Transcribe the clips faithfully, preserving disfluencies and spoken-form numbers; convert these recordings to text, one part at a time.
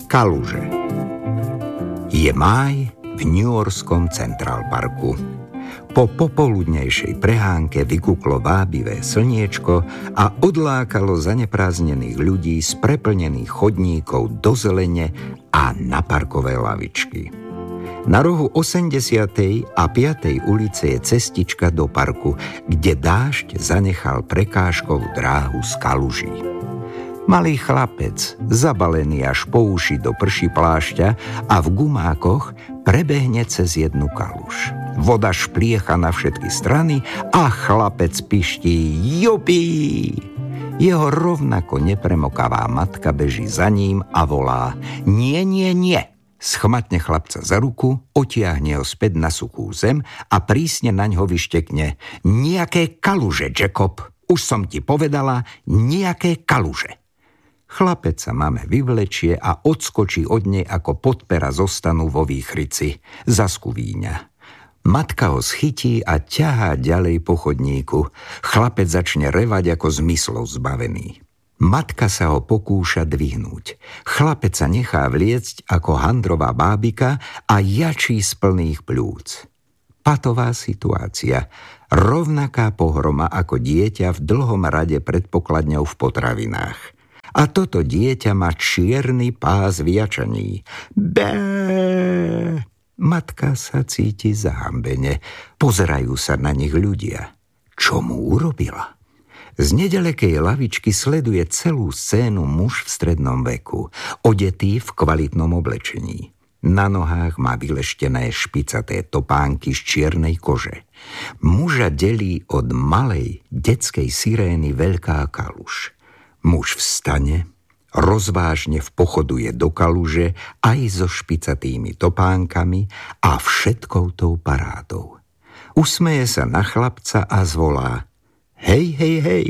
Kaluže. Je máj v newyorskom Central Parku. Po popoludnejšej prehánke vykuklo vábivé slniečko a odlákalo zaneprázdnených ľudí z preplnených chodníkov do zelene a na parkové lavičky. Na rohu osemdesiatej a piatej ulice je cestička do parku, kde dážď zanechal prekážkovú dráhu z kaluží. Malý chlapec, zabalený až po uši do prší plášťa a v gumákoch, prebehne cez jednu kaluž. Voda špliecha na všetky strany a chlapec piští jupí. Jeho rovnako nepremokavá matka beží za ním a volá nie, nie, nie. Schmatne chlapca za ruku, otiahne ho späť na suchú zem a prísne naňho vyštekne nejaké kaluže, Jacob. Už som ti povedala, nejaké kaluže. Chlapec sa máme vyvlečie a odskočí od nej ako podpera zostanú vo výchrici. Zaskuvíňa. Matka ho schytí a ťahá ďalej po chodníku. Chlapec začne revať ako zmyslov zbavený. Matka sa ho pokúša dvihnúť. Chlapec sa nechá vliecť ako handrová bábika a jačí z plných pľúc. Patová situácia. Rovnaká pohroma ako dieťa v dlhom rade pred pokladňou v potravinách. A toto dieťa má čierny pás vyjačaní. Bé! Matka sa cíti zahambene. Pozerajú sa na nich ľudia. Čo mu urobila? Z nedalekej lavičky sleduje celú scénu muž v strednom veku, odetý v kvalitnom oblečení. Na nohách má vyleštené špicaté topánky z čiernej kože. Muža delí od malej detskej sirény veľká kaluž. Muž vstane, rozvážne vpochoduje do kaluže aj so špicatými topánkami a všetkou tou parádou. Usmeje sa na chlapca a zvolá hej, hej, hej.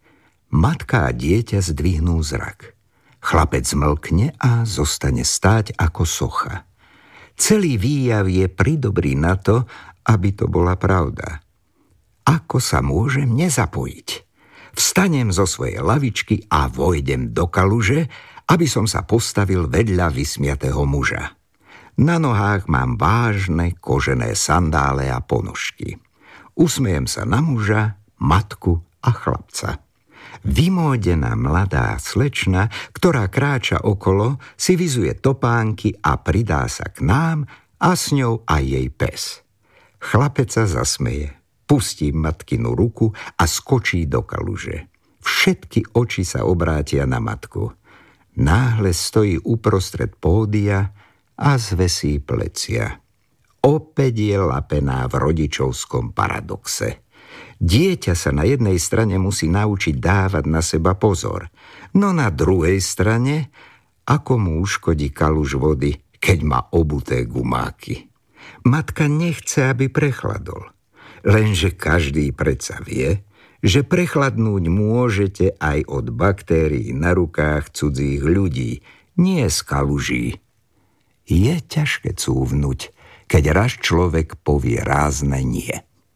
Matka a dieťa zdvihnú zrak. Chlapec mlkne a zostane stáť ako socha. Celý výjav je pridobrý na to, aby to bola pravda. Ako sa môžem nezapojiť? Vstanem zo svojej lavičky a vojdem do kaluže, aby som sa postavil vedľa vysmiatého muža. Na nohách mám vážne kožené sandále a ponožky. Usmejem sa na muža, matku a chlapca. Vymódená mladá slečna, ktorá kráča okolo, si vyzuje topánky a pridá sa k nám a s ňou aj jej pes. Chlapec sa zasmeje. Pustí matkinu ruku a skočí do kaluže. Všetky oči sa obrátia na matku. Náhle stojí uprostred pódia a zvesí plecia. Opäť je lapená v rodičovskom paradoxe. Dieťa sa na jednej strane musí naučiť dávať na seba pozor, no na druhej strane, ako mu uškodí kaluž vody, keď má obuté gumáky. Matka nechce, aby prechladol. Lenže každý predsa vie, že prechladnúť môžete aj od baktérií na rukách cudzích ľudí, nie z kaluží. Je ťažké cúvnuť, keď raz človek povie rázne nie.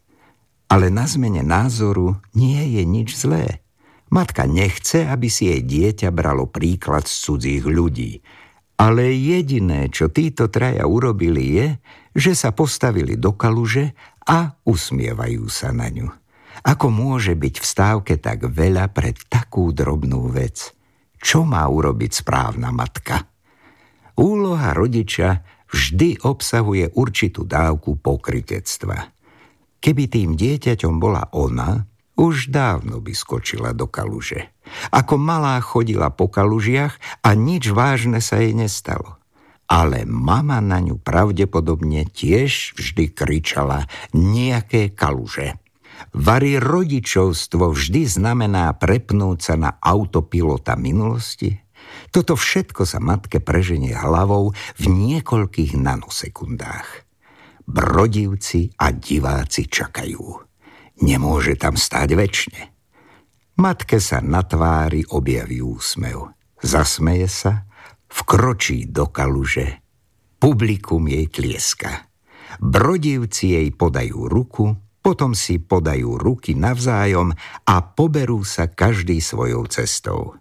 Ale na zmene názoru nie je nič zlé. Matka nechce, aby si jej dieťa bralo príklad z cudzích ľudí. Ale jediné, čo títo traja urobili, je, že sa postavili do kaluže a usmievajú sa na ňu. Ako môže byť v stávke tak veľa pre takú drobnú vec? Čo má urobiť správna matka? Úloha rodiča vždy obsahuje určitú dávku pokrytectva. Keby tým dieťaťom bola ona, už dávno by skočila do kaluže. Ako malá chodila po kalužiach a nič vážne sa jej nestalo. Ale mama na ňu pravdepodobne tiež vždy kričala nejaké kaluže. Vari rodičovstvo vždy znamená prepnúť sa na autopilota minulosti? Toto všetko sa matke preženie hlavou v niekoľkých nanosekundách. Brodivci a diváci čakajú. Nemôže tam stáť večne. Matke sa na tvári objaví úsmev. Zasmeje sa, vkročí do kaluže. Publikum jej tlieska. Brodivci jej podajú ruku, potom si podajú ruky navzájom a poberú sa každý svojou cestou.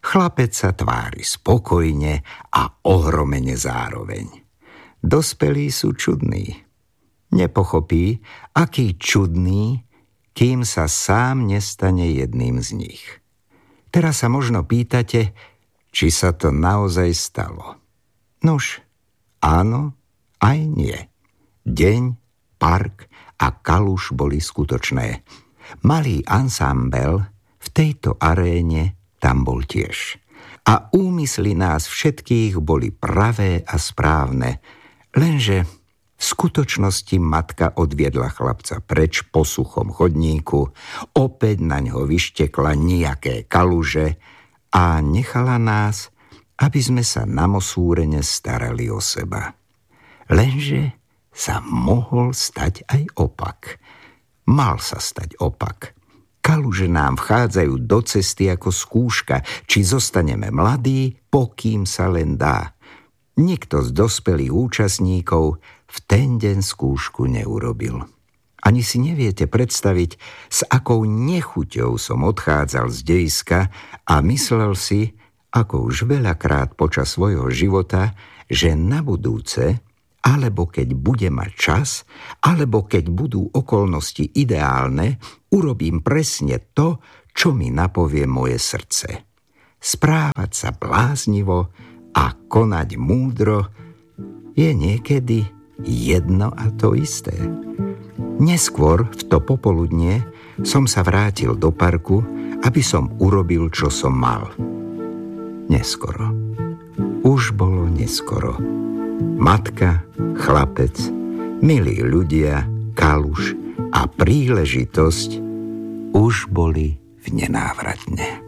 Chlapec sa tvári spokojne a ohromene zároveň. Dospelí sú čudní. Nepochopí, aký čudný, kým sa sám nestane jedným z nich. Teraz sa možno pýtate, či sa to naozaj stalo. Nuž, áno, aj nie. Deň, park a kaluš boli skutočné. Malý ansámbel v tejto aréne tam bol tiež. A úmysly nás všetkých boli pravé a správne, lenže v skutočnosti matka odviedla chlapca preč po suchom chodníku, opäť na ňo vyštekla nijaké kaluže a nechala nás, aby sme sa na Mosúrene starali o seba. Lenže sa mohol stať aj opak. Mal sa stať opak. Kaluže nám vchádzajú do cesty ako skúška, či zostaneme mladí, pokým sa len dá. Nikto z dospelých účastníkov v ten deň skúšku neurobil. Ani si neviete predstaviť, s akou nechuťou som odchádzal z dejska a myslel si, ako už veľakrát počas svojho života, že na budúce, alebo keď bude mať čas, alebo keď budú okolnosti ideálne, urobím presne to, čo mi napovie moje srdce. Správať sa bláznivo a konať múdro je niekedy jedno a to isté. Neskôr v to popoludnie som sa vrátil do parku, aby som urobil, čo som mal. Neskoro. Už bolo neskoro. Matka, chlapec, milí ľudia, kaluš a príležitosť už boli v nenávratne.